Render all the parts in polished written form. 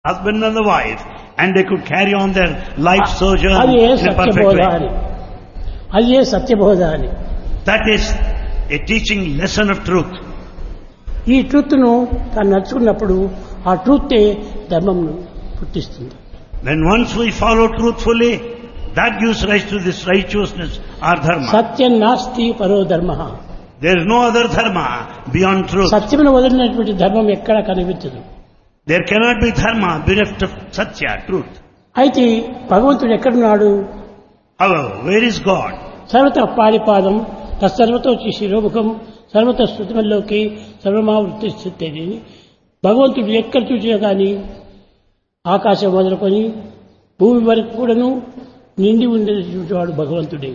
husband and the wife, and they could carry on their life sojourn అది ఏ in a perfect సత్యబోధ way. అని, అది ఏ సత్యబోధ అని. That is a teaching lesson of truth. ఈ ట్రూత్ను తాను నడుచుకున్నప్పుడు ఆ ట్రూతే ధర్మంను పుట్టిస్తుంది. When once we follow truthfully, that gives rise to this righteousness or dharma. సత్యం నాస్తి పరో ధర్మ. There is no other dharma beyond truth. సత్యమును వదిలినటువంటి ధర్మం ఎక్కడా కనిపించదు. There cannot be dharma bereft of satya, truth. అయితే భగవంతుడు ఎక్కడున్నాడు? However, where is God? సర్వత పాడిపాదం తత్సర్వతో శిరోముఖం సర్వత శృతిమల్లోకి సర్వమావృత్తి స్థితి. భగవంతుడు ఎక్కడ చూసినా కానీ ఆకాశం మొదలుకొని భూమి వరకు కూడాను నిండి ఉండేవాడు భగవంతుడే.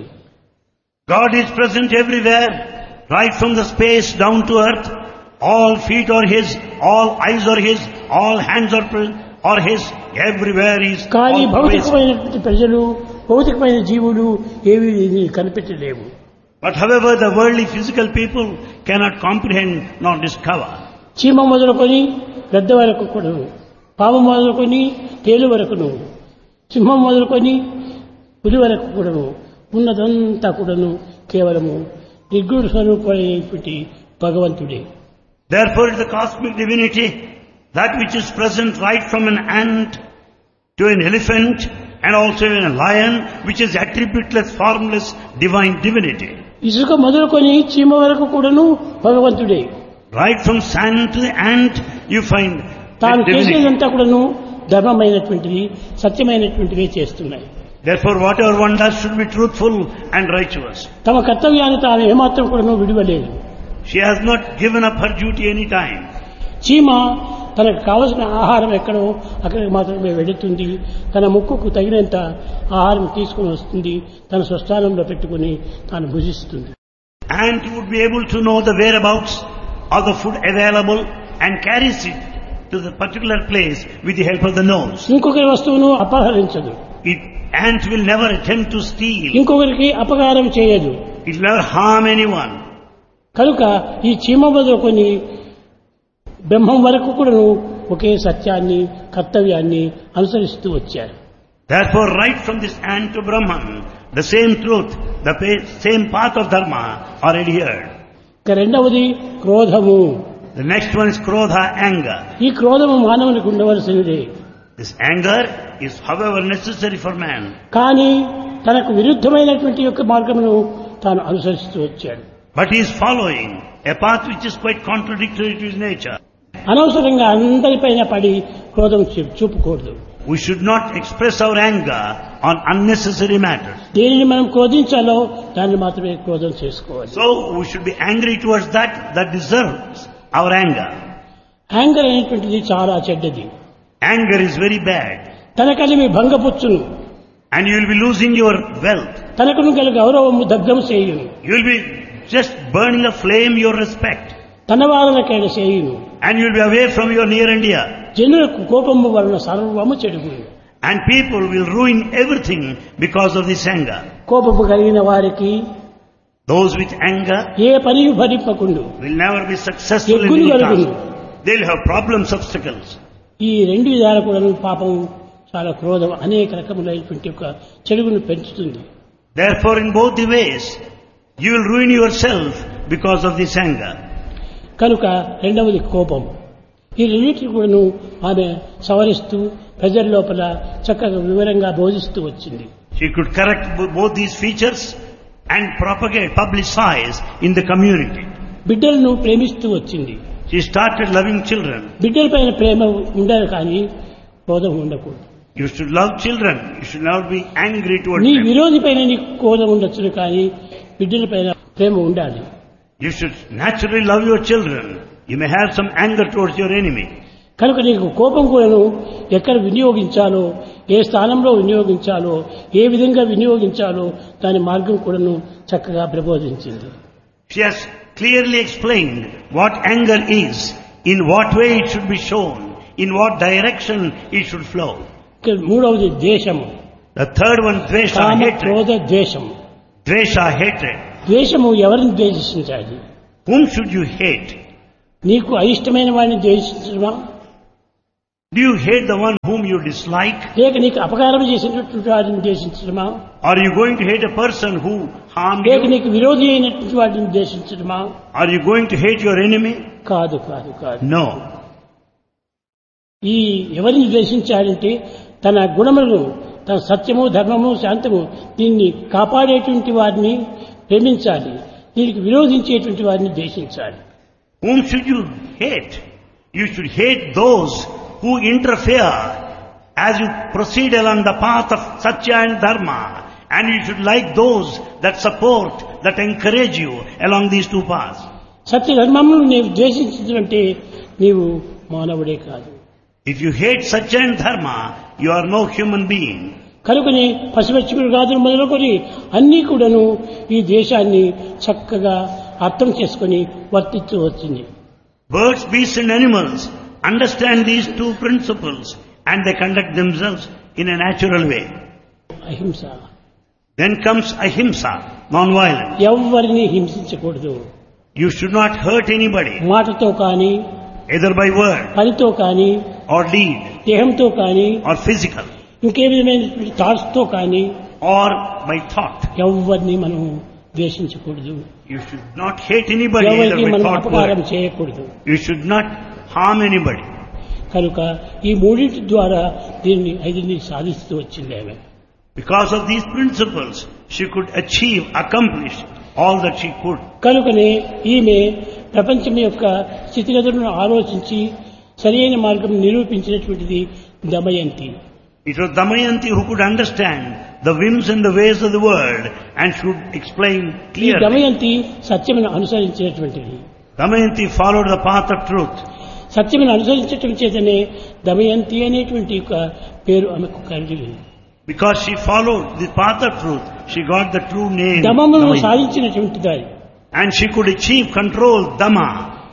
God is present everywhere, right from the space down to earth. All feet are His, all eyes are His, all hands are His, everywhere He is. కానీ always. భౌతికమైనటువంటి ప్రజలు భౌతికమైన జీవులు ఏవి కనిపెట్టలేవు. But however, the worldly physical people cannot comprehend nor discover. చీమ మొదలుకొని గద్ద వరకు కూడాను, పాము మొదలుకొని తేలు వరకును, సింహం మొదలుకొని పులి వరకు కూడాను ఉన్నదంతా కూడాను కేవలము నిర్గుణ స్వరూపమైనటువంటి భగవంతుడే. Therefore, the cosmic divinity, that which is present right from an ant to an elephant and also in a lion, which is attributeless, formless, divine divinity. ఇసుక మొదలుకొని చీమ వరకు కూడాను భగవంతుడే. Right from sand to the ant, you find తాను that divinity. చేసేదంతా కూడాను ధర్మమైనటువంటివి సత్యమైనటువంటివే చేస్తున్నాయి. Therefore, whatever one does should be truthful and righteous. తమ కర్తవ్యాన్ని తాను ఏమాత్రం కూడాను విడివలేదు. She has not given up her duty any time. చీమ తనకు కావలసిన ఆహారం ఎక్కడో అక్కడికి మాత్రమే వెళుతుంది. తన ముక్కుకు తగినంత ఆహారం తీసుకుని వస్తుంది, తన స్వస్థానంలో పెట్టుకుని తాను భుజిస్తుంది. Ant would be able to know the whereabouts of the food available and carries it to the particular place with the help of the nose. ఇంకొకరి వస్తువును అపహరించదు, Ant will never attempt to steal. ఇంకొకరికి అపకారం చేయదు. It will never harm anyone. కనుక ఈ చీమ మొదలుకొని బ్రహ్మం వరకు కూడాను ఒకే సత్యాన్ని కర్తవ్యాన్ని అనుసరిస్తూ వచ్చారు. Therefore, right from this ant to Brahman, the same truth, the same path of dharma are adhered. ఇక రెండవది క్రోధము. The next one is krodha, anger. ఈ క్రోధము మానవునికి ఉండవలసినదే. This anger is, however, necessary for man. కానీ తనకు విరుద్ధమైనటువంటి యొక్క మార్గమును తాను అనుసరిస్తూ వచ్చాడు. But he is following a path which is quite contradictory to his nature. అనవసరంగా అందరిపైన పడి క్రోధం చూపకూడదు. We should not express our anger on unnecessary matters. దేనిని మనం క్రోధించాలో దాన్ని మాత్రమే క్రోధం చేసుకోవాలి. So we should be angry towards that deserves our anger. Anger అనేటువంటిది చాలా చెడ్డది. Anger is very bad. తనకలిమి భంగపుచ్చును, And you will be losing your wealth. తనకును గల గౌరవము దగ్ధం చేయును, You will be just burning a flame your respect. తన వారలకైన చేయును. And you will be away from your near and dear. జనులకు కోపము వలన సర్వము చెడుగును. And people will ruin everything because of this anger. కోపము కలిగిన వారికి Those with anger ఏ పని భరింపకుండు, will never be successful in ఎగ్గులు any కలుగును. task. They will have problems, obstacles. ఈ రెండు విధాలు కూడా పాపం చాలా క్రోధం అనేక రకములైనటువంటి ఒక చెడుగును పెంచుతుంది. Therefore, in both the ways, you will ruin yourself because of this anger. కనుక రెండవది కోపం. ఈ రెండింటిని కూడాను ఆమె సవరిస్తూ ప్రజల లోపల చక్కగా వివరంగా బోధిస్తూ వచ్చింది. She could correct both these features and propagate, publicize in the community. బిడ్డలను ప్రేమిస్తూ వచ్చింది. She started loving children. బిడ్డలపైన ప్రేమ ఉండాలి కానీ క్రోధం ఉండకూడదు. You should love children. You should never be angry towards నీ them. విరోధి పైన నీకు క్రోధం ఉండొచ్చును కానీ బిడ్డలపైన ప్రేమ ఉండాలి. You should naturally love your children. You may have some anger towards your enemy. కనుక నీకు కోపం కూడాను ఎక్కడ వినియోగించాలో, ఏ స్థానంలో వినియోగించాలో, ఏ విధంగా వినియోగించాలో దాని మార్గం కూడాను చక్కగా ప్రబోధించింది. She has clearly explained what anger is, in what way it should be shown, in what direction it should flow. ఇక మూడవది ద్వేషము. The third one, dvesha, comma hatred. క్రోధ ద్వేషము. Dvesha, hatred. ద్వేషము ఎవరిని ద్వేషించాలి? Whom should you hate? నీకు అయిష్టమైన వాడిని ద్వేషించడమా? Do you hate the one whom you dislike? లేక నీకు అపకారం చేసినటువంటి వాడిని ద్వేషించడమా? Are you going to hate a person who harmed లేక you? నీకు విరోధి అయినటువంటి వాడిని ద్వేషించడమా? Are you going to hate your enemy? కాదు కాదు కాదు. No. ఈ ఎవరిని ద్వేషించాలంటే తన గుణములను, తన సత్యము, ధర్మము, శాంతము దీన్ని కాపాడేటువంటి వారిని ప్రేమించాలి. దీనికి విరోధించేటువంటి వారిని ద్వేషించాలి. Whom should you hate? You should hate those who interfere as you proceed along the path of Satya and Dharma. And you should like those that support, that encourage you along these two paths. సత్య ధర్మమును నీవు ద్వేషించినంటే నీవు మానవుడే కాదు. If you hate Satya and Dharma, you are no human being. కనుకనే పశుపక్షులు గాదులు మొదలుకొని అన్నీ కూడాను ఈ దేశాన్ని చక్కగా అర్థం చేసుకుని వర్తించవచ్చింది. Birds, beasts and animals understand these two principles and they conduct themselves in a natural way. అహింస. Then comes ahimsa, non-violence. ఎవరిని హింసించకూడదు. You should not hurt anybody, మాటతో కానీ, either by word పనితో కానీ, or deed దేహంతో కానీ, or physical ఇంకే విధమైనటువంటి థాట్స్ తో కానీ or by thought. ఎవరిని మనం ద్వేషించకూడదు. You should not hate anybody either ఎవరికి by మనం thought or అపకారం word. చేయకూడదు. You should not harm anybody. కనుక ఈ మూడింటి ద్వారా దీన్ని సాధిస్తూ వచ్చింది ఆమె. Because of these principles, she could achieve, accomplish all that she could. కనుకనే ఈమె ప్రపంచం యొక్క స్థితిగతులను ఆలోచించి సరైన మార్గం నిరూపించినటువంటిది Damayanti. It was Damayanti who could understand the whims and the ways of the world and should explain ఈ clearly. దమయంతి సత్యమును అనుసరించినటువంటిది. Damayanti followed the path of truth. సత్యమును అనుసరించటం చేతనే దమయంతి అనేటువంటి ఒక పేరు ఆమెకు కలిగింది. Because she followed the path of truth, she got the true name. దమమును Damayanti. సాధించినటువంటి దారి. And she could achieve control, Dhamma.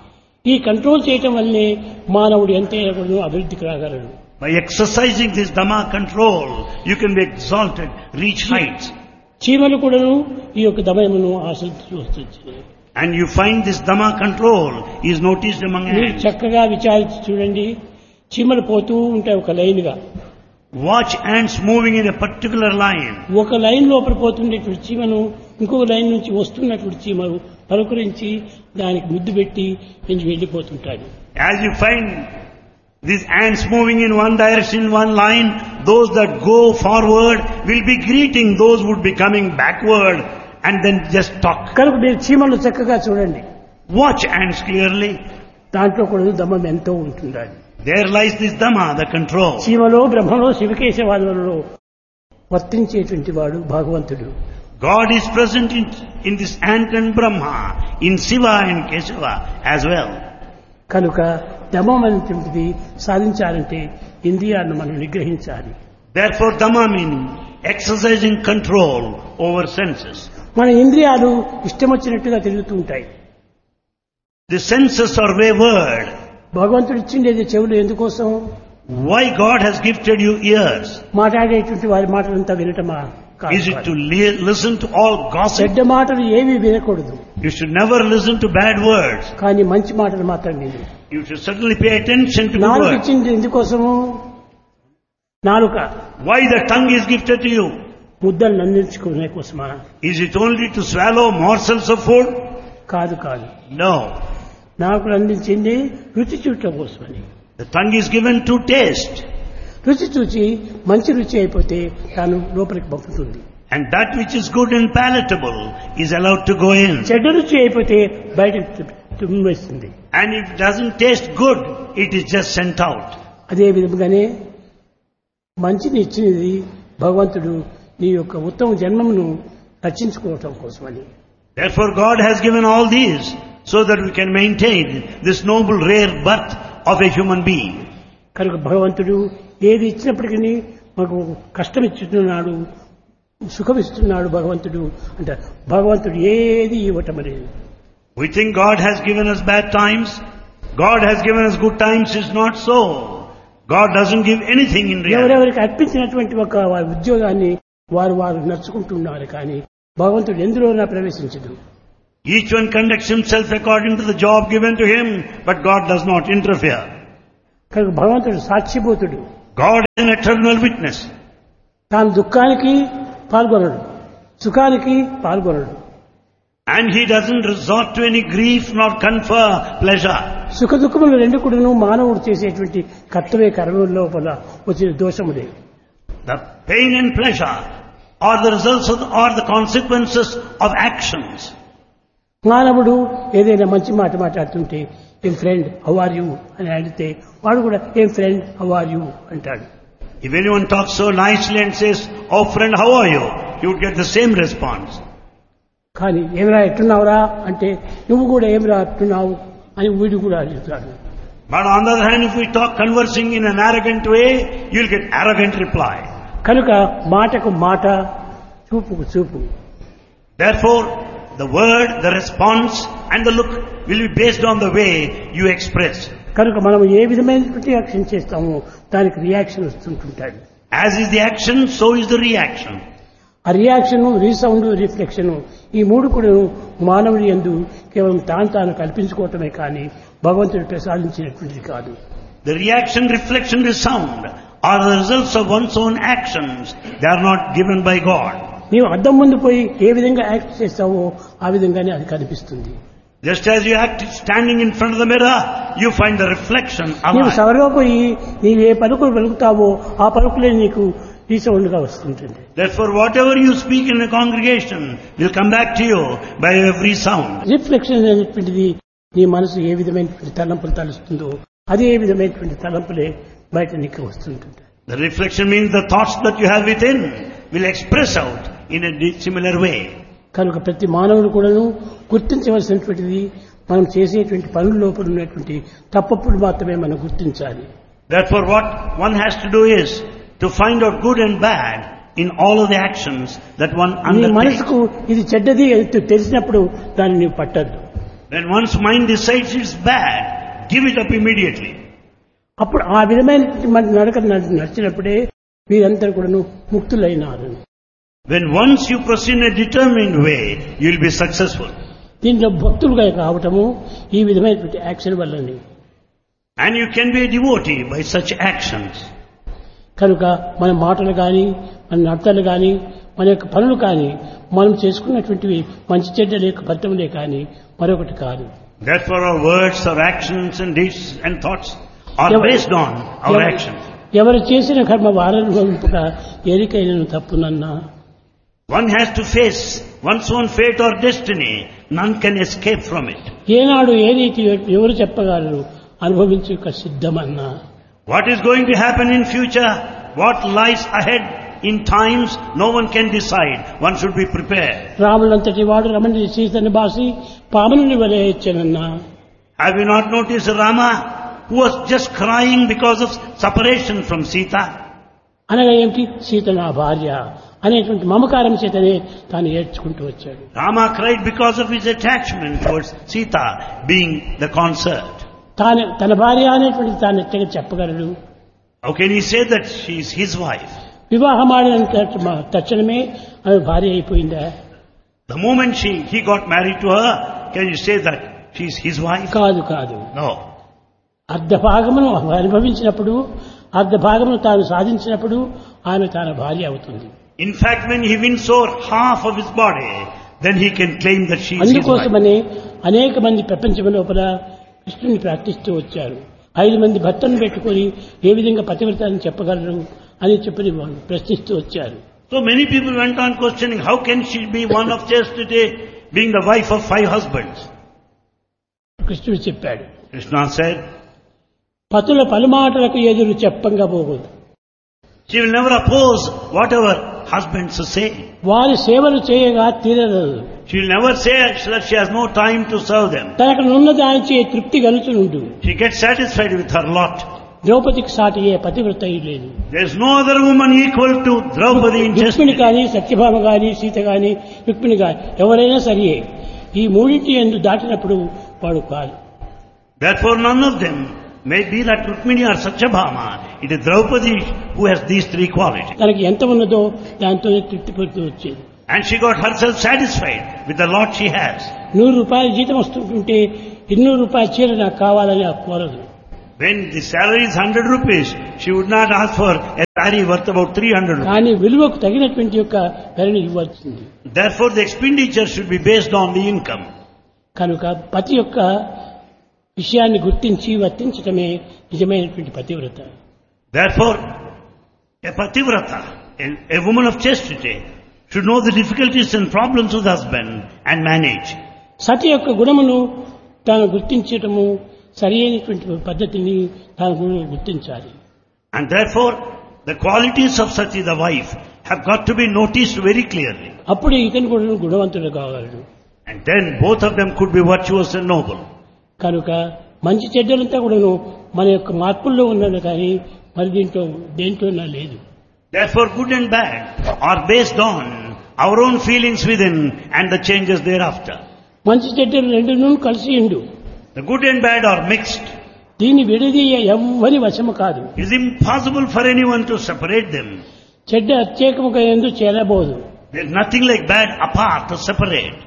ఈ కంట్రోల్ చేయటం వల్లే మానవుడు ఎంతైనా కూడా అభివృద్ధికి రాగలడు. By exercising this Dhamma control, you can be exalted, reach heights. చీమలు కూడాను ఈ యొక్క దమయమును ఆశ్రయించి వస్తుంది. And you find this Dhamma control is noticed among మీరు ants. చక్కగా విచారించి చూడండి. చీమలు పోతూ ఉంటాయి ఒక లైన్గా. Watch ants moving in a particular line. ఒక లైన్ లోపల పోతుండేటువంటి చీమను ఇంకొక లైన్ నుంచి వస్తున్నటువంటి చీమలు పలుకరించి దానికి ముద్దు పెట్టి పెంచి వెళ్ళిపోతుంటాడు. As you find these ants moving in one direction, one line, those that go forward will be greeting those who would be coming backward and then just talk. కనుక మీరు చీమలు చక్కగా చూడండి. Watch ants clearly. దాంట్లో కూడా దమం ఎంతో ఉంటుంది. There lies this Dhamma, the control. చీమలో బ్రహ్మలో శివకేశవాదులలో వర్తించేటువంటి వాడు భగవంతుడు. God is present in this ant and Brahma, in Shiva and Kesava as well. కనుక దమం అనేటువంటిది సాధించాలంటే ఇంద్రియాలను మనం నిగ్రహించాలి. Therefore Dhamma meaning exercising control over senses. మన ఇంద్రియాలు ఇష్టం వచ్చినట్టుగా తిరుగుతూ ఉంటాయి. The senses are wayward. భగవంతుడు ఇచ్చిండేది చెవులు ఎందుకోసం? Why God has gifted you ears? మాట్లాడేటువంటి వారి మాటలంతా వినటమా? Is it to listen to all gossip? చెడ్డ మాటలు ఏవి వినకూడదు. You should never listen to bad words. కానీ మంచి మాటలు మాత్రం విని. You should certainly pay attention to good నాలుక words. ఇచ్చింది ఎందుకోసము? నాలుక Why the tongue is gifted to you? ముద్దలు నందించుకునే కోసమా? Is it only to swallow morsels of food? కాదు కాదు. No. నాకు అందించింది రుచి చూడటం కోసమని. The tongue is given to taste. రుచి చూచి మంచి రుచి అయిపోతే తాను లోపలికి పంపుతుంది. And that which is good and palatable is allowed to go in. చెడ్డ రుచి అయిపోతే బయటకు తుమ్మివేస్తుంది. And if it doesn't taste good, it is just sent out. అదే విధంగానే మంచిని ఇచ్చినది భగవంతుడు నీ యొక్క ఉత్తమ జన్మమును రక్షించుకోవటం కోసమని. Therefore God has given all these so that we can maintain this noble rare birth of a human being. కనుక భగవంతుడు ఏది ఇచ్చినప్పటికీ మాకు కష్టం ఇస్తున్నాడు, సుఖం ఇస్తున్నాడు భగవంతుడు అంటే భగవంతుడు ఏది ఇవ్వటం అనేది. We think God has given us bad times. God has given us good times. Is not so. God doesn't give anything in reality. ఎవరెవరికి అర్పించినటువంటి ఒక వారి ఉద్యోగాన్ని వారు నడుచుకుంటున్నారు కానీ భగవంతుడు ఎందులోనా ప్రవేశించదు. Each one conducts himself according to the job given to him, but God does not interfere. కనుక భగవంతుడు సాక్షిభూతుడు. God is an eternal witness. తాను దుఃఖానికి పాల్గొనడు, సుఖానికి పాల్గొనడు. And he doesn't resort to any grief nor confer pleasure. సుఖ దుఃఖములు రెండు కూడాను మానవుడు చేసేటువంటి కర్తవ్య కర్మల లోపల వచ్చిన దోషములే. The pain and pleasure are the results of, are the consequences of actions. మానవుడు ఏదైనా మంచి మాట మాట్లాడుతుంటే ఏం ఫ్రెండ్ హౌ ఆర్ యూ అని అడిగితే వాడు కూడా ఏం ఫ్రెండ్ హౌ ఆర్ యూ అంటాడు. If anyone talks so nicely and says, "Oh friend, how are you?" you would get the same response. కానీ ఏమిరా ఎట్టున్నావురా అంటే నువ్వు కూడా ఏమిరా ఎట్టున్నావు అని వీడు కూడా అడుగుతాడు. But on the other hand, if we talk conversing in an arrogant way, you'll get arrogant reply. కనుక మాటకు మాట, చూపుకు చూపు. Therefore, the word, the response and the look will be based on the way you express. కనుక మనం ఏ విధమైనటువంటి action చేస్తామో దానికి reaction వస్తుంటుంటాడు. As is the action, so is the reaction. ఆ రియాక్షన్, రీసౌండ్, రిఫ్లెక్షన్ ఈ మూడు కూడా మానవుడి యందు కేవలం తాను కల్పించుకోవటమే కానీ భగవంతుడు ప్రసాదించినటువంటిది కాదు. The reaction, reflection, resound are the results of one's own actions. They are not given by God. నీవు అద్దం ముందు పోయి ఏ విధంగా యాక్ట్ చేస్తావో ఆ విధంగానే అది కనిపిస్తుంది. Just as you act standing in front of the mirror, you find the reflection నీవు alive. సభలో పోయి నీవు ఏ పలుకులు పలుకుతావో ఆ పలుకులే నీకు రీసౌండ్ గా వస్తుంటుంది. Therefore, whatever you speak in a congregation will come back to you by every sound. Reflection అనేటువంటిది నీ మనసు ఏ విధమైనటువంటి తలంపులు తలుస్తుందో అదే విధమైనటువంటి తలంపులే బయట నీకు వస్తుంటుంది. The reflection means the thoughts that you have within will express out in a similar way. కనుక ప్రతి మానవుడు కూడాను గుర్తించవలసినటువంటిది మనం చేసేటువంటి పనుల లోపల ఉన్నటువంటి తప్పప్పుడు మాత్రమే మనం గుర్తించాలి. Therefore, what one has to do is to find out good and bad in all of the actions that one నీ undertakes. మనసుకు ఇది చెడ్డది అని తెలిసినప్పుడు దాన్ని నీవు పట్టద్దు. When one's mind decides it's bad, give it up immediately. అప్పుడు ఆ విధమైనటువంటి మన నడక నడిచినప్పుడే వీరందరూ కూడాను ముక్తులైనారు. When once you proceed in a determined way, you'll be successful. దీంట్లో భక్తులుగా కావటము ఈ విధమైనటువంటి యాక్షన్ వల్లనే. And you can be a devotee by such actions. కనుక మన మాటలు కానీ మన నడతలు కానీ మన యొక్క పనులు కానీ మనం చేసుకున్నటువంటివి మంచి చెడ్డల యొక్క ఫలితములే కానీ మరొకటి కాదు. Therefore, our words, our actions and deeds and thoughts are based on our actions. ఎవరు చేసిన కర్మ వారనుభవింపక ఏరికైనను తప్పునన్నా. One has to face one's own fate or destiny. None can escape from it. ఏనాడు ఏదైతే ఎవరు చెప్పగలరు అనుభవించుక సిద్ధమన్నా. What is going to happen in future, what lies ahead in times, no one can decide. One should be prepared. రాములంతటి వాడు రమణి సీతని బాసి పాముని వలె ఇచ్చానన్నా. Have you not noticed Rama, who was just crying because of separation from Sita? అనగా ఏమిటి? సీత నా భార్య అనేటువంటి మమకారం చేతనే తాను ఏడ్చుకుంటూ వచ్చాడు. Rama cried because of his attachment towards Sita being the consort. తన భార్య అనేటువంటి తాను ఎట్టగా చెప్పగలడు? How can he say that she is his wife? వివాహం ఆడిన తక్షణమే ఆమె భార్య అయిపోయిందా? The moment he got married to her, can you say that she is his wife? కాదు కాదు. No. అర్ధ భాగమును అనుభవించినప్పుడు, అర్ధ భాగమును తాను సాధించినప్పుడు ఆమె తన భార్య అవుతుంది. In fact, when he wins over half of his body, then he can claim that she is his wife. అందుకోసమనే అనేక మంది ప్రపంచం లోపల కృష్ణుని ప్రార్థిస్తూ వచ్చారు. 5 మంది భర్తను పెట్టుకొని ఏ విధంగా పతివ్రతాన్ని చెప్పగలరు అని చెప్పి వాళ్ళు ప్రశ్నిస్తూ వచ్చారు. So many people went on questioning, how can she be one of chastity, being the wife of 5 husbands? కృష్ణుడు చెప్పాడు, Krishna said, పతుల పలుమాటలకు ఎదురు చెప్పంగా పోకూడదు. she will never oppose whatever husbands say. వారి సేవలు చేయగా తీరదు. She will never say that she has no time to serve them. తనకు నున్న దానిచే తృప్తి గలుచునుండు. She gets satisfied with her lot. ద్రౌపదికి సాటి ఏ పతివ్రత లేదు. There is no other woman equal to Draupadi in Rukmini chastity. కానీ, సత్యభామ కానీ, సీత కానీ, రుక్మిణి కానీ ఎవరైనా సరే ఈ మూడింటి ఎందు దాటినప్పుడు వాడు కాదు. Therefore, none of them may be like Rukmini or Satyabhama. It is Draupadi who has these 3 qualities. తనకి ఎంత ఉన్నదో దాంతోనే తృప్తి పడుతూ వచ్చేది. And she got herself satisfied with the lot she has. 100 రూపాయల జీతం వస్తుంటే 200 రూపాయల చీర నాకు కావాలని కోరదు. When the salary is 100 rupees, she would not ask for a saree worth about 300 rupees. కానీ విలువకు తగినటువంటి యొక్క ధరని ఇవ్వాల్సింది. Therefore, the expenditure should be based on the income. కనుక పతి యొక్క విషయాన్ని గుర్తించి వర్తించటమే నిజమైనటువంటి పతివ్రత. Therefore, a pativrata, a woman of chastity, should know the difficulties and problems of the husband and manage. సతి యొక్క గుణమును తాను గుర్తించటము సరి అయినటువంటి పద్ధతిని తాను గుర్తించాలి. And therefore, the qualities of Sati, the wife, have got to be noticed very clearly. అప్పుడు ఇతను కూడా గుణవంతుడు కాగలడు. And then both of them could be virtuous and noble. కనుక మంచి చెడ్డలంతా కూడాను మన యొక్క మార్పుల్లో ఉన్నది కానీ మరి దేంట్లో లేదు. Therefore, good and bad are based on our own feelings within and the changes thereafter. మంచి చెడ్డలు రెండును కలిసి ఉండు. The good and bad are mixed. దీన్ని విడదీయ ఎవ్వరి వశము కాదు. It is impossible for anyone to separate them. చెడ్డ అత్యేకముగా ఎందు చేరబోదు. There is nothing like bad apart to separate.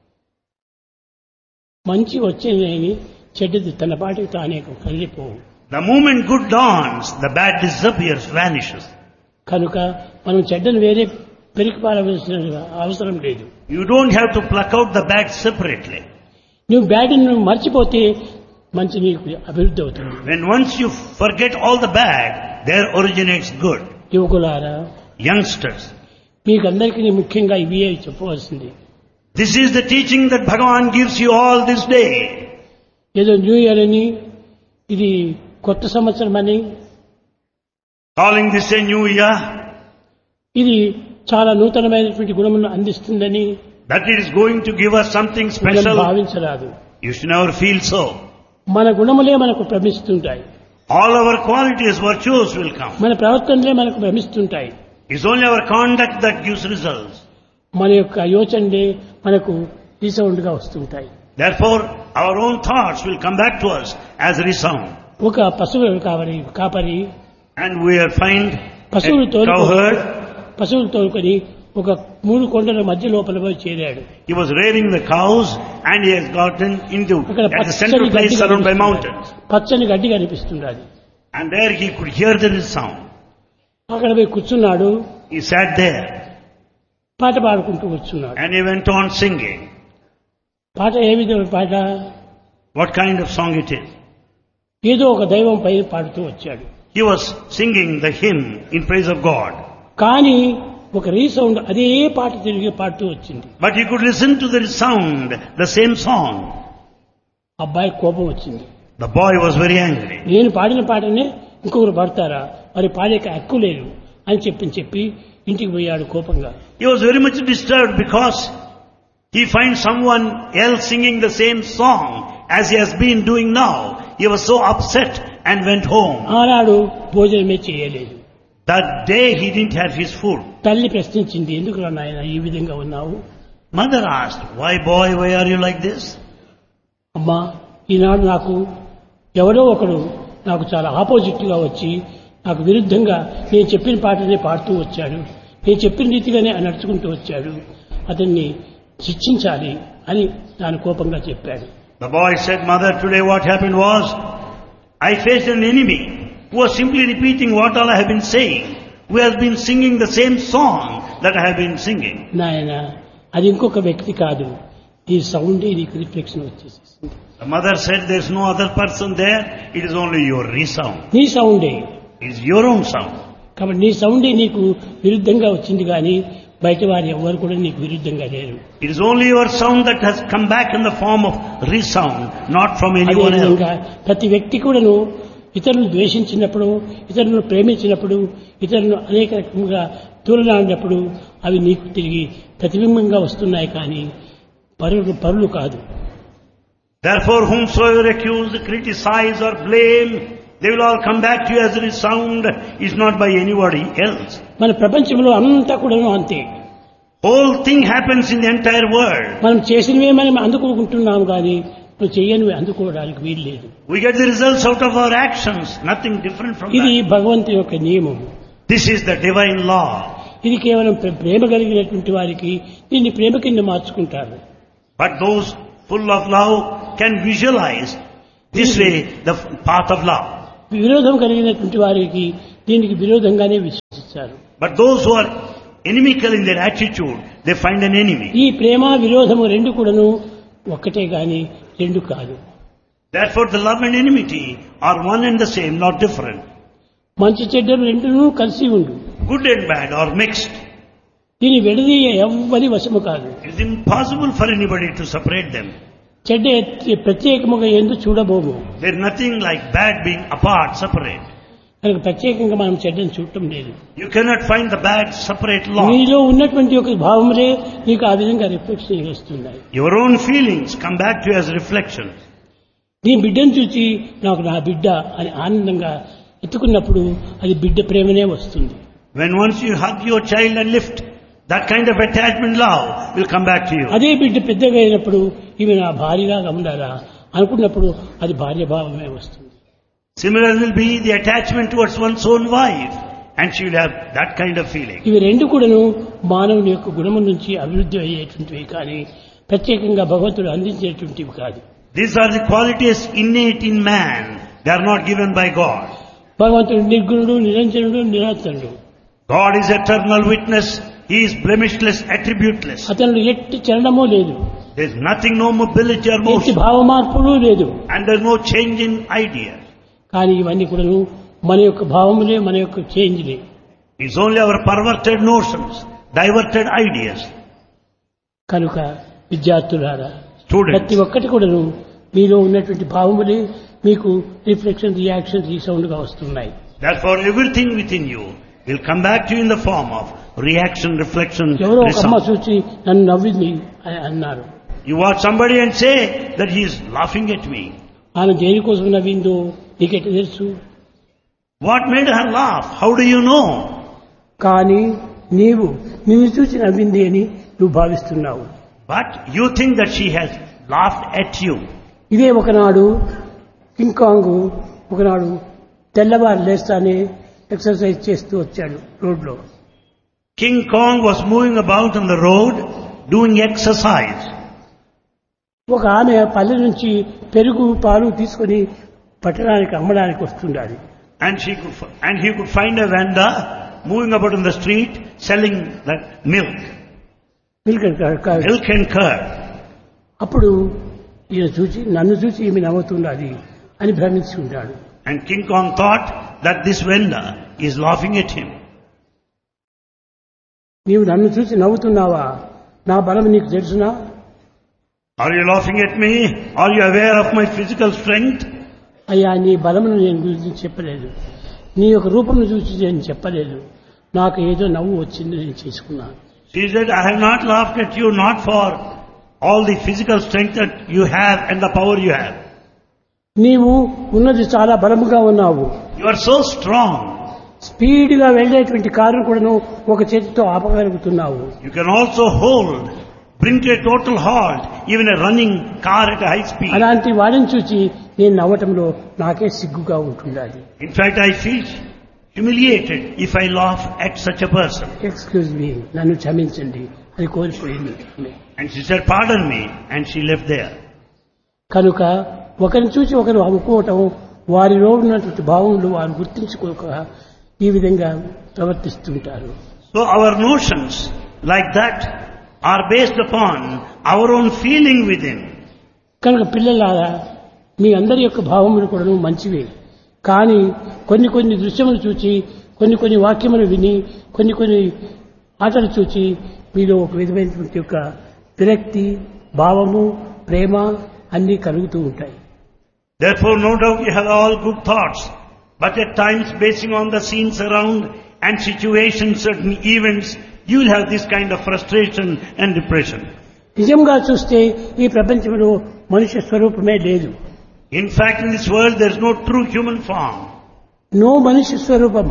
మంచి వచ్చేది చెడ్డది తన పాటికి తానే కలిగిపోవు. The moment good dawns, the bad disappears, vanishes. కనుక మనం చెడ్డను వేరే పెరిగిపారవలసిన అవసరం లేదు. You don't have to pluck out the bad separately. నువ్వు బ్యాడ్ను మర్చిపోతే మంచి నీకు అభివృద్ధి అవుతుంది. When once you forget all the bad, there originates good. యువకులారా, Youngsters, మీకు అందరికీ ముఖ్యంగా ఇవే చెప్పవలసింది. this is the teaching that Bhagavan gives you all this day. ఏదో న్యూ ఇయర్ అని, ఇది కొత్త సంవత్సరం అని, Calling this a new year, ఇది చాలా నూతనమైనటువంటి గుణమును అందిస్తుందని that it is going to give us something మనం special. భావించరాదు. You should never feel so. మన గుణములే మనకు భ్రమిస్తుంటాయి. All our qualities, virtues will come. మన ప్రవర్తనలే మనకు భ్రమిస్తుంటాయి. It's only our conduct that gives results. మన యొక్క యోచనలే మనకు రీసౌండ్గా వస్తుంటాయి. Therefore, our own thoughts will come back to us as resound. ఒక పశువు కాపరి And we are find పశువులు a cowherd. పశువులు తోలుకొని ఒక 3 కొండల మధ్య లోపల పోయి చేరాడు. He was rearing the cows and he has gotten into అక్కడ at the central place surrounded by mountains. పచ్చని గడ్డి కనిపిస్తున్నది. And there he could hear the sound. అక్కడ పోయి కూర్చున్నాడు. He sat there పాట పాడుకుంటూ కూర్చున్నాడు. and he went on singing. పాట ఏ విధమైన పాట? What kind of song it is? ఏదో ఒక దైవం పై పాడుతూ వచ్చాడు. He was singing the hymn in praise of God. కానీ ఒక రీసౌండ్ అదే పాట తిరిగి పాడుతూ వచ్చింది. But he could listen to the sound, the same song. అబ్బాయి కోపం వచ్చింది. The boy was very angry. నేను పాడిన పాటనే ఇంకొకరు పాడతారా, మరి పాడేక హక్కు లేదు అని చెప్పి ఇంటికి పోయాడు కోపంగా. He was very much disturbed because he finds someone else singing the same song as he has been doing now. He was so upset and went home. ఆనాడు భోజనమే చేయలేదు. That day he didn't have his food. తల్లి ప్రశ్నించింది, ఎందుకు నాయన ఈ విధంగా ఉన్నావు? Mother asked, why boy, why are you like this? అమ్మా, ఈనాడు నాకు ఎవరో ఒకడు నాకు చాలా ఆపోజిట్ గా వచ్చి నాకు విరుద్ధంగా నేను చెప్పిన పాటనే పాడుతూ వచ్చాడు, నేను చెప్పిన రీతిగానే నడుచుకుంటూ వచ్చాడు, అతన్ని శిక్షించాలి అని దాని కోపంగా చెప్పాడు. The boy said, Mother, today what happened was, I faced an enemy who was simply repeating what all I have been saying, who has been singing the same song that I have been singing. నాయన, అది ఇంకొక వ్యక్తి కాదు, ఈ సౌండే నీకు reflection వచ్చేసేసింది. The mother said, there is no other person there, it is only your resound. నీ సౌండే, It is your own sound. కాబట్టి నీ సౌండే నీకు విరుద్ధంగా వచ్చింది కానీ బయట వారు ఎవరు కూడా నీకు విరుద్ధంగా లేరు. It is only your sound that has come back in the form of resound, not from anyone else. అదేవిధంగా ప్రతి వ్యక్తి కూడాను ఇతరులను ద్వేషించినప్పుడు, ఇతరులను ప్రేమించినప్పుడు, ఇతరులను అనేక రకముగా తూలనాడినప్పుడు అవి నీకు తిరిగి ప్రతిబింబంగా వస్తున్నాయి కానీ పరులు కాదు. Therefore, whomsoever accuse, criticize or blame, they will all come back to you as a resound. It's not by anybody else. మన ప్రపంచంలో అంతా కూడాను అంతే. Whole thing happens in the entire world. మనం చేసినవే మనం అందుకుంటున్నాము కానీ నువ్వు చేయనివి అందుకోవడానికి వీలు లేదు. We get the results out of our actions, nothing different from ఇది that. భగవంతుని యొక్క నియమం. This is the divine law. ఇది కేవలం ప్రేమ కలిగినటువంటి వారికి దీన్ని ప్రేమ కింద మార్చుకుంటారు. But those full of love can visualize this way the path of love. విరోధం కలిగినటువంటి వారికి దీనికి విరోధంగానే విశ్వసిస్తారు. But those who are inimical in their attitude, they find an enemy. ఈ ప్రేమ విరోధము రెండు కూడాను ఒక్కటే గాని రెండు కాదు. Therefore the love and enmity are one and the same, not different. మంచి చెడ్డలు రెండును కలిసి ఉండు. Good and bad are mixed. దీని విడదీయ ఎవ్వరి వశము కాదు. It is impossible for anybody to separate them. చెడ్డ ప్రత్యేకముగా ఎందు చూడబోము. There is nothing like bad being apart, separate. కనుక ప్రత్యేకంగా మనం చెడ్డను చూడటం లేదు. You cannot find the bad separate law. నీలో ఉన్నటువంటి ఒక భావములే నీకు ఆ విధంగా రిఫ్లెక్షన్ వస్తున్నాయి. Your own feelings come back to you as reflections. నీ బిడ్డను చూసి నాకు నా బిడ్డ అని ఆనందంగా ఎత్తుకున్నప్పుడు అది బిడ్డ ప్రేమనే వస్తుంది. When once you hug your child and lift, that kind of attachment love will come back to you. అదే బిడ్డ పెద్దగా అయినప్పుడు ఇవి నా భార్యగా ఉండాలా అనుకున్నప్పుడు అది భార్య భావమే వస్తుంది. Similar will be the attachment towards one's own wife, and she will have that kind of feeling. ఇవి రెండు కూడాను మానవుని యొక్క గుణము నుంచి అభివృద్ధి అయ్యేటువంటివి కానీ ప్రత్యేకంగా భగవంతుడు అందించేటువంటివి కాదు. These are the qualities innate in man. They are not given by God. భగవంతుడు నిర్గుణుడు, నిరంజనుడు, నిరాతనుడు. God is eternal witness. He is blemishless, attributeless. అతను ఎట్టి చలనమో లేదు. There is nothing, no mobility or ఎట్టి motion. భావ మార్పులు లేదు. And there is no change in idea. కానీ ఇవన్నీ కూడాను మన యొక్క భావములే, మన యొక్క చేంజ్లే. It's only our perverted notions, diverted ideas. కనుక విద్యార్థులారా, Students, ప్రతి ఒక్కటి కూడాను మీలో ఉన్నటువంటి భావములే మీకు రిఫ్లెక్షన్, రియాక్షన్, రీసౌండ్ గా వస్తున్నాయి. therefore everything within you will come back to you in the form of reaction, reflection, ఎవరో ఒక అమ్మ result. చూసి నన్ను నవ్వింది అని అన్నారు. You watch somebody and say that he is laughing at me. ఆమె దేనికోసం నవ్విందో నీకెట్ట తెలుసు? What made her laugh? How do you know? కానీ నీవు నిన్ను చూసి నవ్వింది అని నువ్వు భావిస్తున్నావు. But you think that she has laughed at you. ఇదే ఒకనాడు కింగ్ కాంగ్ ఒకనాడు తెల్లవారు లేస్తానే ఎక్సర్సైజ్ చేస్తూ వచ్చాడు రోడ్లో. King Kong was moving about on the road doing exercise. ఒక ఆమె పల్లె నుంచి పెరుగు పాలు తీసుకొని పట్టణానికి అమ్మడానికి వస్తుండాలి. And he could find a vendor moving about in the street selling that milk and curd. అప్పుడు ఈయన చూసి నన్ను చూసి ఈమె నవ్వుతున్నది అని భ్రమించి ఉంటాడు. And King Kong thought that this vendor is laughing at him. నీవు నన్ను చూసి నవ్వుతున్నావా? నా బలం నీకు తెలుసునా? Are you laughing at me? Are you aware of my physical strength? అయ్యా, నీ బలమును నేను గురించి చెప్పలేదు, నీ యొక్క రూపమును చూసి నేను చెప్పలేదు, నాకు ఏదో నవ్వు వచ్చింది నేను చేసుకున్నాను. She said, I have not laughed at you, not for all the physical strength that you have and the power you have. నీవు ఉన్నది చాలా బలముగా ఉన్నావు. You are so strong. స్పీడ్గా వెళ్లేటువంటి కారును కూడాను ఒక చేతితో ఆపగలుగుతున్నావు. You can also bring to a total halt even a running car at a high speed. అలాంటి వాడిని చూసి నేను నవ్వటంలో నాకే సిగ్గుగా ఉంటుండాలి. In fact, I feel humiliated if I laugh at such a person. Excuse me, నన్ను క్షమించండి అని కోల్పోయింది. And she said, pardon me, and she left there. కనుక ఒకరిని చూసి ఒకరు అనుకోవటం, వారిలో ఉన్నటువంటి భావములు వారు గుర్తించుకోక ఈ విధంగా ప్రవర్తిస్తుంటారు. So our notions like that are based upon our own feeling within. కనుక పిల్లలారా, మీ అందరి యొక్క భావములు కూడా మంచివే. కానీ కొన్ని కొన్ని దృశ్యములు చూచి, కొన్ని కొన్ని వాక్యములు విని, కొన్ని కొన్ని ఆటలు చూచి మీలో ఒక విధమైనటువంటి యొక్క విరక్తి, భావము, ప్రేమ అన్నీ కలుగుతూ ఉంటాయి. Therefore, no doubt you have all good thoughts, but at times basing on the scenes around and situations, certain events, you will have this kind of frustration and depression. నిజంగా చూస్తే ఈ ప్రపంచంలో మనుష్య స్వరూపమే లేదు. In fact, in this world there is no true human form. No మనుష్య స్వరూపం,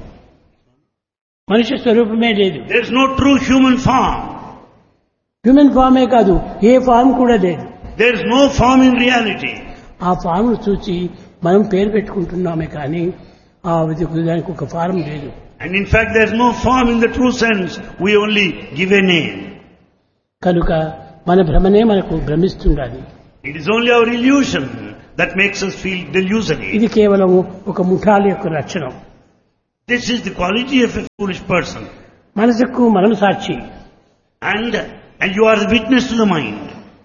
మనుష్య స్వరూపమే లేదు. There is no true human form. Human ఫామే కాదు, ఏ ఫామ్ కూడా లేదు. There is no form in reality. ఆ ఫామ్ చూసి మనం పేరు పెట్టుకుంటున్నామే కానీ ఆ దానికి ఒక ఫారం లేదు. And in fact, there is no form in the true sense. We only give a name. కనుక మన భ్రమనే మనకు భ్రమిస్తుండాలి. It is only our illusion that makes us feel delusory. ఇది కేవలం ఒక ముఠాల యొక్క లక్షణం. This is the quality of a foolish person. మనసుకు మనం సాక్షి. And you are the witness to the mind.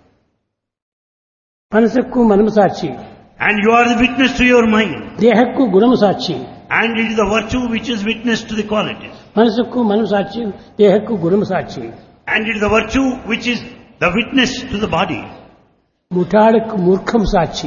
మనసుకు మనం సాక్షి. And you are the witness to your mind. దేహకు గుణము సాక్షి. And it is the virtue which is witness to the qualities. మనసుకు మనం సాక్షి, దేహకు గుణము సాక్షి. And it is the virtue which is the witness to the body. ముఠాలకు మూర్ఖం Sakshi.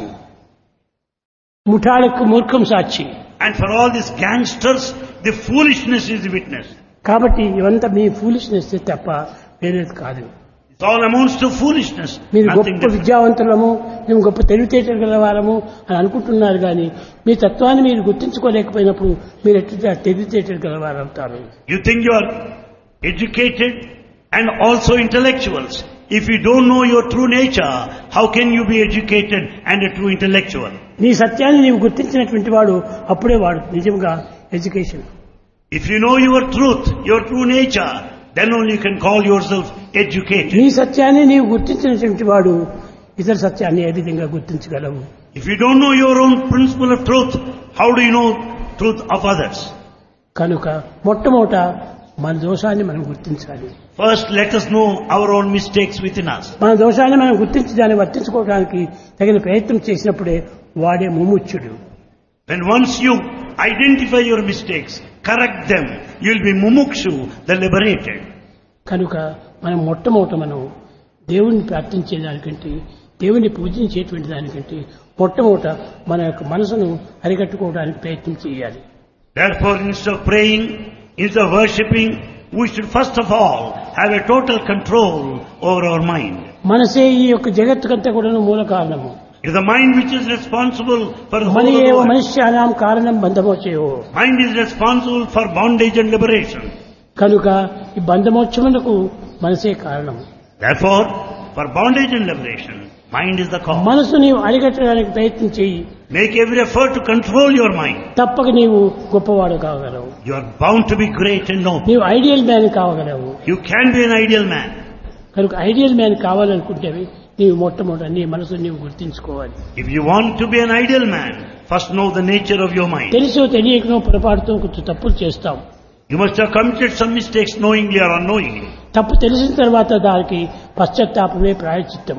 ముఠాలకు మూర్ఖం Sakshi. And for all these gangsters, the foolishness is the witness. కాబట్టి ఇవంతా మీ foolishness తప్ప వేరేది కాదు. It all amounts to foolishness. మీరు Nothing గొప్ప different. విద్యావంతులము, మేము గొప్ప తెలివితేటలు గలవారము అని అనుకుంటున్నారు కానీ మీ తత్వాన్ని మీరు గుర్తించుకోలేకపోయినప్పుడు మీరు ఎట్లా తెలివితేటలు గలవారు అవుతారు. You think you are educated and also intellectuals. If you don't know your true nature, how can you be educated and a true intellectual? నీ సత్యాన్ని నీవు గుర్తించినటువంటి వాడు అప్పుడే వాడు నిజంగా education. If you know your truth, your true nature, then only you can call yourself educated. నీ సత్యాన్ని నీవు గుర్తించినటువంటి వాడు ఇతర సత్యాన్ని ఏ విధంగా గుర్తించగలవు? If you don't know your own principle of truth, how do you know truth of others? కనుక మొట్టమొదట మన దోషాన్ని మనం గుర్తించాలి. First, let us know our own mistakes within us. మన దోషాన్ని మనం గుర్తించి దాన్ని వర్తించుకోవడానికి తగిన ప్రయత్నం చేసినప్పుడే వాడే ముముక్షుడు. When once you identify your mistakes, correct them, you will be mumukshu, the liberated. కనుక మనం మొట్టమొదట మనం దేవుణ్ణి ప్రార్థించే దానికంటే దేవుణ్ణి పూజించేటువంటి దానికంటే మొట్టమొదట మన యొక్క మనసును అరికట్టుకోవడానికి ప్రయత్నం చేయాలి. Therefore, instead of praying, instead of worshipping, we should first of all have a total control over our mind. మనసే ఈ యొక్క జగత్తుకంతా కూడా మూల కారణము. It is the mind which is responsible for the whole money of the ఏవ world. మనుష్యానాం కారణం బంధమోచయో. Mind is responsible for bondage and liberation. కనుక ఈ బంధమోక్షమునకు మనసే కారణం. Therefore, for bondage and liberation, mind is the cause. మనసు నీవు అరికట్టడానికి ప్రయత్నం చేయి. Make every effort to control your mind. తప్పక నీవు గొప్పవాడు కాగలవు. You are bound to be great and noble. నీవు ideal man కావగలవు. You can be an ideal man. కనుక ఐడియల్ మ్యాన్ కావాలనుకుంటే నీవు మొట్టమొదట నీ మనసు నీవు గుర్తించుకోవాలి. If you want to be an ideal man, first know the nature of your mind. తెలుసో తెలియకనో పొరపాటుతో కొంచెం తప్పులు చేస్తాం. You must have committed some mistakes knowingly or unknowingly. తప్పు తెలిసిన తర్వాత దానికి పశ్చాత్తాపమే ప్రాయశ్చిత్తం.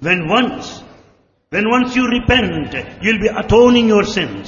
When once you repent, you'll be atoning your sins.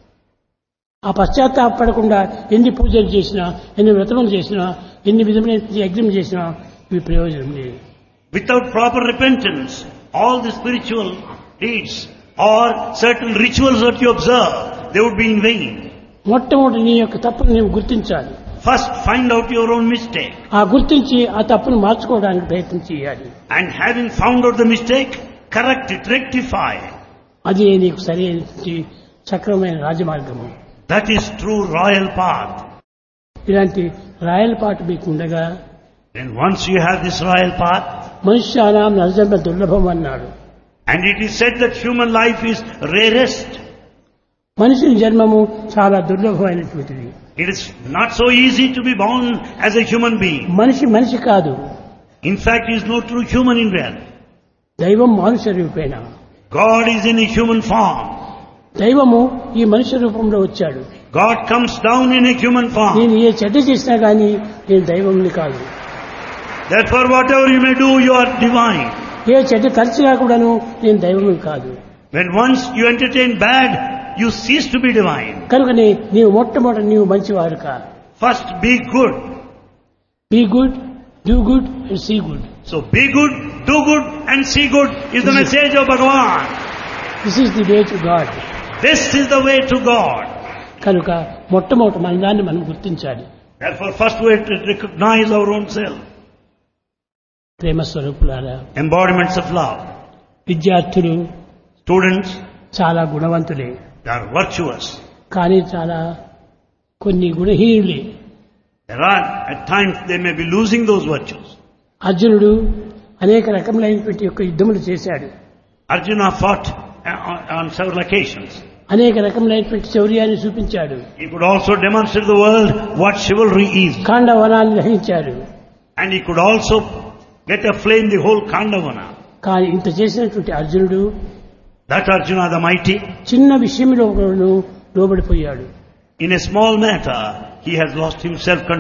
ఆ పశ్చాత్తాపడకుండా ఎన్ని పూజలు చేసినా, ఎన్ని వ్రతములు చేసినా, ఎన్ని విధమైన యజ్ఞం చేసినా ఇవి ప్రయోజనం లేదు. Without proper repentance, all the spiritual deeds or certain rituals that you observe, they would be in vain. మొట్టమొదటి నీ యొక్క తప్పును నీవు గుర్తించాలి. First, find out your own mistake. ఆ గుర్తించి ఆ తప్పును మార్చుకోవడానికి ప్రయత్నం చేయాలి. And having found out the mistake, correct it, rectify. అది నీకు సరైన సక్రమమైన రాజమార్గము. That is true royal path. ఇలాంటి రాయల్ పాట మీకు ఉండగా Then once you have this royal path, మనుష్యానాం నరజన్మ దుర్లభం అన్నాడు. and it is said that human life is rarest. మనిషి జన్మము చాలా దుర్లభమైనటువంటిది. It is not so easy to be born as a human being. మనిషి కాదు. In fact, he is no true human in reality. దైవం మానుష రూపేణ. God is in a human form. దైవము ఈ మనిషి రూపంలో వచ్చాడు. God comes down in a human form. నేను ఏ చెడ్డ చేసినా కానీ నేను దైవంని కాదు. Therefore, whatever you may do, you are divine. ఏ చెడ్డ తరచుగా కూడాను నేను దైవంని కాదు. When once you entertain bad, you cease to be divine. కనుకనే నీవు మొట్టమొదటి నీవు మంచివాడు కా. First, be good. Be good, do good and see good. So, be good, do good, and see good is the message of Bhagavan. This is the way to God. This is the way to God. కనుక మొట్టమొదటి మన దాన్ని మనం గుర్తించాలి. Therefore, first we have to recognize our own self. ప్రేమ స్వరూపులారా, Embodiments of love. విద్యార్థులు Students, చాలా గుణవంతులే, they are virtuous. కానీ చాలా కొన్ని గుణహీనులే. There are, at times, they may be losing those virtues. అర్జునుడు అనేక రకములైనటువంటి యొక్క యుద్ధములు చేశాడు. Arjuna fought on several occasions. అనేక రకములైనటువంటి శౌర్యాన్ని చూపించాడు. He could also demonstrate to the world what chivalry is. ఖాండవనాన్ని దహించాడు. And he could also get aflame the whole Kandavana. కానీ ఇంత చేసినటువంటి అర్జునుడు That Arjuna the mighty, చిన్న విషయంలో లోబడిపోయాడు. in a small matter, he has lost himself control.